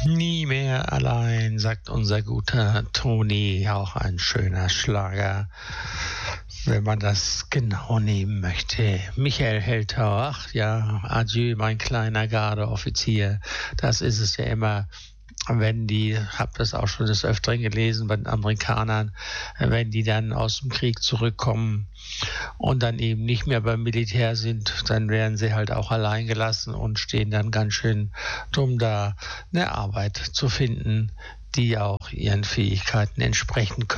Nie mehr allein, sagt unser guter Toni, auch ein schöner Schlager, wenn man das genau nehmen möchte. Michael Heltau, ach ja, adieu, mein kleiner Gardeoffizier, das ist es ja immer. Wenn die, habe das auch schon des Öfteren gelesen bei den Amerikanern, wenn die dann aus dem Krieg zurückkommen und dann eben nicht mehr beim Militär sind, dann werden sie halt auch allein gelassen und stehen dann ganz schön dumm da, eine Arbeit zu finden, die auch ihren Fähigkeiten entsprechen können.